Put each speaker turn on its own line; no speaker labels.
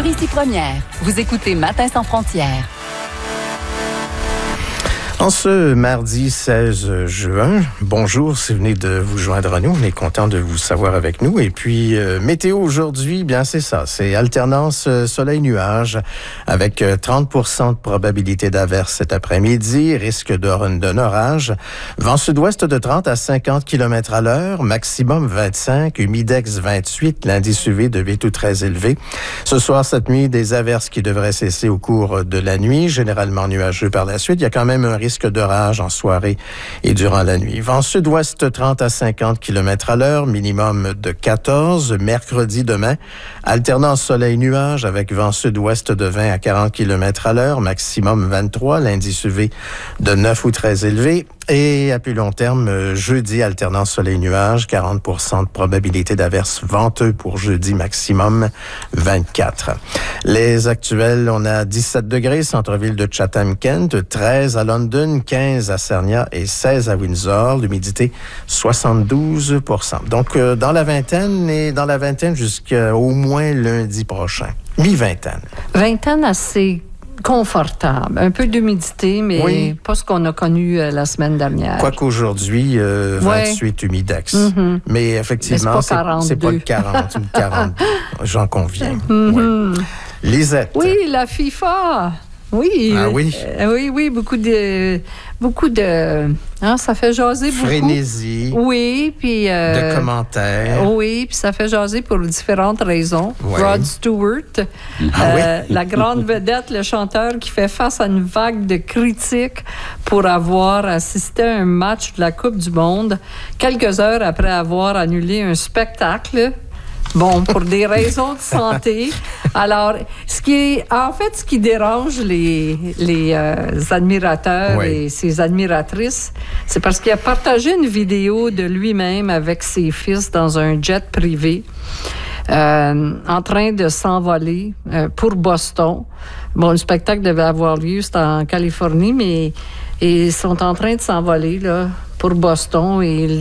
Ici Première. Vous écoutez Matin sans frontières.
En ce mardi 16 juin, bonjour, si vous venez de vous joindre à nous, on est content de vous savoir avec nous. Et puis, météo aujourd'hui, bien c'est ça, c'est alternance soleil-nuage avec 30% de probabilité d'averse cet après-midi, risque d'un orage, vent sud-ouest de 30 à 50 km à l'heure, maximum 25, humidex 28, l'indice UV de 8 ou très élevé. Ce soir, cette nuit, des averses qui devraient cesser au cours de la nuit, généralement nuageux par la suite. Il y a quand même un risque d'orage en soirée et durant la nuit. Vent sud-ouest 30 à 50 km à l'heure, minimum de 14. Mercredi demain, alternance soleil-nuage avec vent sud-ouest de 20 à 40 km à l'heure, maximum 23, l'indice UV de 9 ou très élevé. Et à plus long terme, jeudi, alternance soleil-nuage, 40% de probabilité d'averse venteux pour jeudi, maximum 24. Les actuels, on a 17 degrés, centre-ville de Chatham-Kent, 13 à London, 15 à Sarnia et 16 à Windsor. L'humidité, 72%. Donc, dans la vingtaine jusqu'à au moins lundi prochain. Mi-vingtaine.
Vingtaine assez confortable. Un peu d'humidité, mais oui, pas ce qu'on a connu la semaine dernière.
Quoique aujourd'hui, 28 humidex. Mm-hmm. Mais effectivement, c'est pas le 40 ou le 42. J'en conviens. Mm-hmm. Oui. Lisette.
Oui, la FIFA. Oui.
Ah oui?
Oui, beaucoup de ça fait jaser beaucoup.
Frénésie.
Oui, puis...
de commentaires.
Oui, puis ça fait jaser pour différentes raisons.
Oui.
Rod Stewart, la grande vedette, le chanteur qui fait face à une vague de critiques pour avoir assisté à un match de la Coupe du Monde quelques heures après avoir annulé un spectacle. Bon, pour des raisons de santé. Alors, ce qui dérange les admirateurs et ses admiratrices, c'est parce qu'il a partagé une vidéo de lui-même avec ses fils dans un jet privé, en train de s'envoler pour Boston. Bon, le spectacle devait avoir lieu, c'était en Californie, mais ils sont en train de s'envoler là pour Boston et